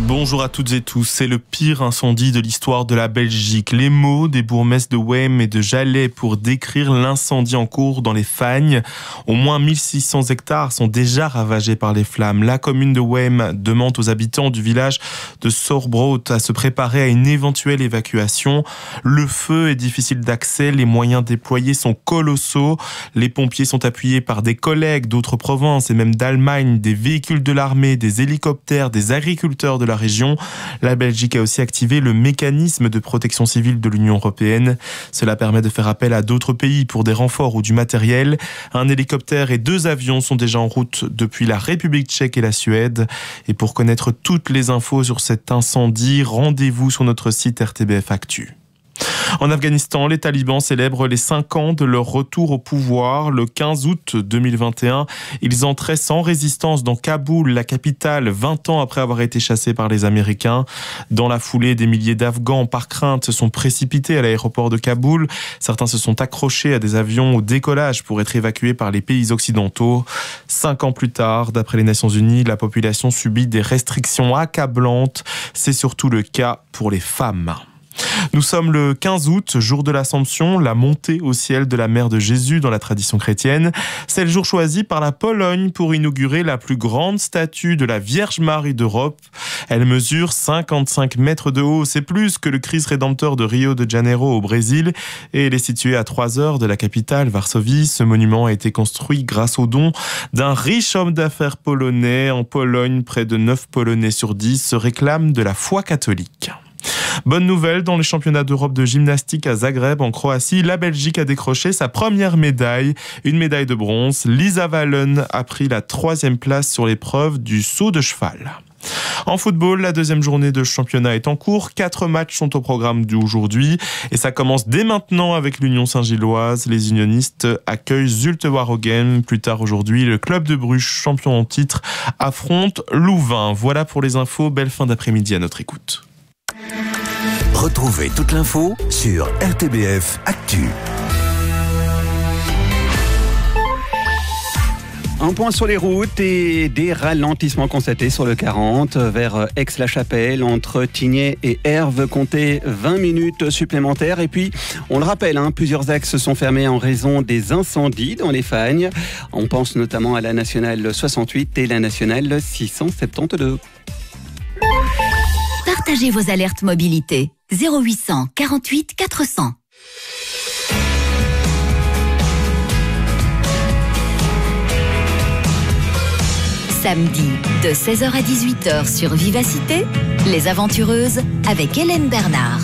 Bonjour à toutes et tous. C'est le pire incendie de l'histoire de la Belgique. Les mots des bourgmestres de Wem et de Jalais pour décrire l'incendie en cours dans les Fagnes. Au moins 1600 hectares sont déjà ravagés par les flammes. La commune de Wem demande aux habitants du village de Sorbroot à se préparer à une éventuelle évacuation. Le feu est difficile d'accès, les moyens déployés sont colossaux. Les pompiers sont appuyés par des collègues d'autres provinces et même d'Allemagne, des véhicules de l'armée, des hélicoptères, des agriculteurs de la région. La Belgique a aussi activé le mécanisme de protection civile de l'Union européenne. Cela permet de faire appel à d'autres pays pour des renforts ou du matériel. Un hélicoptère et 2 avions sont déjà en route depuis la République tchèque et la Suède. Et pour connaître toutes les infos sur cet incendie, rendez-vous sur notre site RTBF Actu. En Afghanistan, les talibans célèbrent les 5 ans de leur retour au pouvoir. Le 15 août 2021, ils entraient sans résistance dans Kaboul, la capitale, 20 ans après avoir été chassés par les Américains. Dans la foulée, des milliers d'Afghans, par crainte, se sont précipités à l'aéroport de Kaboul. Certains se sont accrochés à des avions au décollage pour être évacués par les pays occidentaux. 5 ans plus tard, d'après les Nations Unies, la population subit des restrictions accablantes. C'est surtout le cas pour les femmes. Nous sommes le 15 août, jour de l'Assomption, la montée au ciel de la mère de Jésus dans la tradition chrétienne. C'est le jour choisi par la Pologne pour inaugurer la plus grande statue de la Vierge Marie d'Europe. Elle mesure 55 mètres de haut, c'est plus que le Christ rédempteur de Rio de Janeiro au Brésil, et elle est située à 3 heures de la capitale, Varsovie. Ce monument a été construit grâce au don d'un riche homme d'affaires polonais. En Pologne, près de 9 Polonais sur 10 se réclament de la foi catholique. Bonne nouvelle, dans les championnats d'Europe de gymnastique à Zagreb, en Croatie, la Belgique a décroché sa première médaille, une médaille de bronze. Lisa Wallen a pris la 3e place sur l'épreuve du saut de cheval. En football, la 2e journée de championnat est en cours. 4 matchs sont au programme d'aujourd'hui et ça commence dès maintenant avec l'Union Saint-Gilloise. Les unionistes accueillent Zulte Waregem. Plus tard aujourd'hui, le club de Bruges, champion en titre, affronte Louvain. Voilà pour les infos. Belle fin d'après-midi à notre écoute. Retrouvez toute l'info sur RTBF Actu. Un point sur les routes et des ralentissements constatés sur le 40 vers Aix-la-Chapelle entre Tigné et Herve. Comptez 20 minutes supplémentaires. Et puis, on le rappelle, plusieurs axes sont fermés en raison des incendies dans les Fagnes. On pense notamment à la nationale 68 et la nationale 672. Partagez vos alertes mobilité. 0800 48 400. Samedi, de 16h à 18h sur Vivacité, Les Aventureuses avec Hélène Bernard.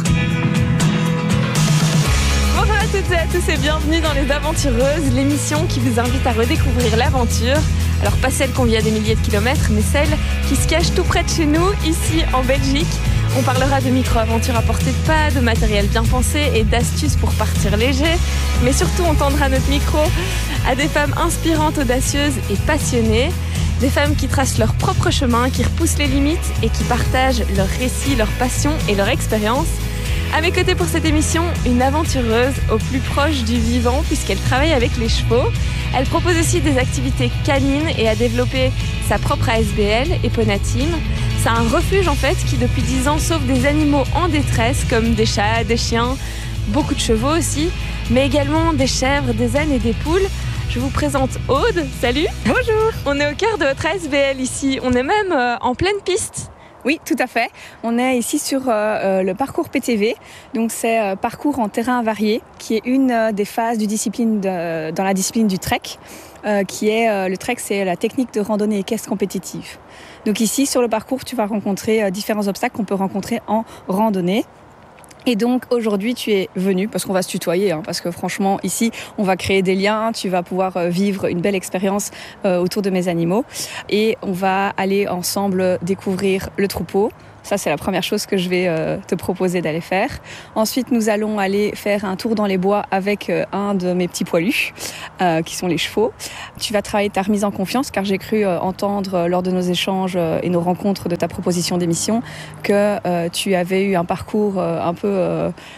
Bonjour à toutes et à tous et bienvenue dans Les Aventureuses, l'émission qui vous invite à redécouvrir l'aventure. Alors pas celle qu'on vit à des milliers de kilomètres, mais celle qui se cache tout près de chez nous, ici en Belgique. On parlera de micro-aventures à portée de pas, de matériel bien pensé et d'astuces pour partir léger. Mais surtout, on tendra notre micro à des femmes inspirantes, audacieuses et passionnées. Des femmes qui tracent leur propre chemin, qui repoussent les limites et qui partagent leurs récits, leurs passions et leur expérience. À mes côtés pour cette émission, une aventureuse au plus proche du vivant puisqu'elle travaille avec les chevaux. Elle propose aussi des activités canines et a développé sa propre ASBL, Eponatim. C'est un refuge en fait qui depuis 10 ans sauve des animaux en détresse comme des chats, des chiens, beaucoup de chevaux aussi, mais également des chèvres, des ânes et des poules. Je vous présente Aude, salut. Bonjour. On est au cœur de votre ASBL ici, on est même en pleine piste. Oui, tout à fait. On est ici sur le parcours PTV. Donc c'est parcours en terrain varié, qui est une des phases dans la discipline du trek. Le trek, c'est la technique de randonnée équestre compétitive. Donc ici, sur le parcours, tu vas rencontrer différents obstacles qu'on peut rencontrer en randonnée. Et donc aujourd'hui tu es venu, parce qu'on va se tutoyer, parce que franchement ici on va créer des liens, tu vas pouvoir vivre une belle expérience autour de mes animaux et on va aller ensemble découvrir le troupeau. Ça, c'est la première chose que je vais te proposer d'aller faire. Ensuite, nous allons aller faire un tour dans les bois avec un de mes petits poilus, qui sont les chevaux. Tu vas travailler ta remise en confiance, car j'ai cru entendre lors de nos échanges et nos rencontres de ta proposition d'émission que tu avais eu un parcours un peu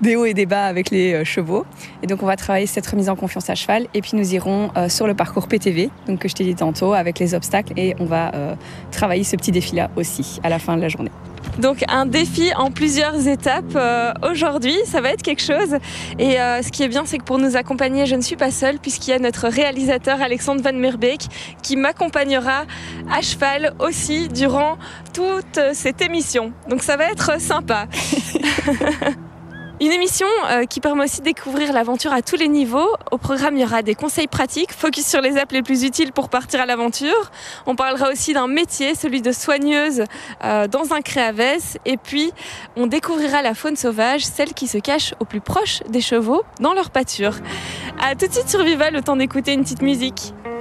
des hauts et des bas avec les chevaux. Et donc on va travailler cette remise en confiance à cheval et puis nous irons sur le parcours PTV, donc que je t'ai dit tantôt, avec les obstacles et on va travailler ce petit défi-là aussi à la fin de la journée. Donc un défi en plusieurs étapes aujourd'hui, ça va être quelque chose. Et ce qui est bien, c'est que pour nous accompagner, je ne suis pas seule puisqu'il y a notre réalisateur Alexandre Van Merbeek qui m'accompagnera à cheval aussi durant toute cette émission. Donc ça va être sympa. Une émission qui permet aussi de découvrir l'aventure à tous les niveaux. Au programme, il y aura des conseils pratiques, focus sur les apps les plus utiles pour partir à l'aventure. On parlera aussi d'un métier, celui de soigneuse dans un créavès. Et puis, on découvrira la faune sauvage, celle qui se cache au plus proche des chevaux dans leur pâture. À tout de suite sur Viva, le temps d'écouter une petite musique.